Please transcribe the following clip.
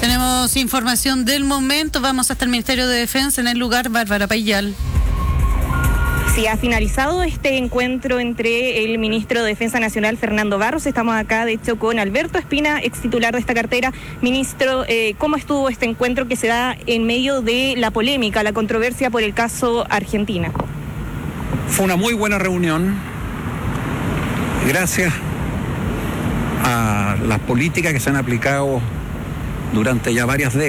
Tenemos información del momento. Vamos hasta el Ministerio de Defensa. En el lugar, Bárbara Payal. Sí, ha finalizado este encuentro entre el ministro de Defensa Nacional, Fernando Barros. Estamos acá, de hecho, con Alberto Espina, ex titular de esta cartera. Ministro, ¿cómo estuvo este encuentro que se da en medio de la polémica, la controversia por el caso Argentina? Fue una muy buena reunión. Gracias a las políticas que se han aplicado durante ya varias décadas.